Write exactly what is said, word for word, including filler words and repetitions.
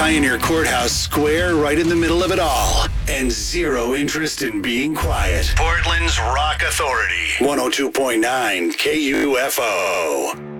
Pioneer Courthouse square right in the middle of it all. And zero interest in being quiet. Portland's Rock Authority. one oh two point nine K U F O.